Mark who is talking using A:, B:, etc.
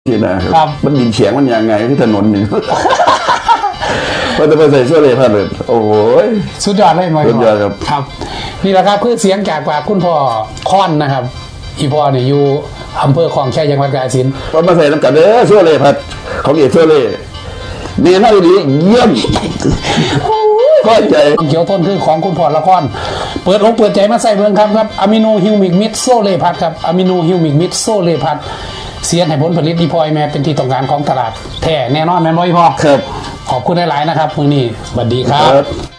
A: ที่นะครับมันดินเฉียงมันยังไงที่ถนนนี่มันจะไปใส่เสื้อเลยพันเลยโอ้ย
B: สุดยอดเลยสุดยอดครับนี่แหละครับคือเสียงจากปากคุณพ่อค่อนนะครับอีพ่อเนี่ยอยู่อำเภอคลองแค่จังหวัดกาฬสินธุ์
A: ก็มาใส่น้ำกันเด้อเสื้อเลยพัดเขาเกี่ยวเสื้อเลยเมียน่าดีเยี่ยมก็ใจ
B: เขียวทนคือของคุณพ่อละครเปิดอกเปิดใจมาใส่เบิ่งครับอะมิโนฮิวมิกมิดโซเลพัดครับอะมิโนฮิวมิกมิดโซเลพัดเสียให้ผลผลิตดีพอยแม่เป็นที่ต้องการของตลาดแท้แน่นอนแม่นบ่อีพ่อ
A: ครับ
B: ขอบคุณหลายๆนะครับมื้อนี้สวัสดีครับ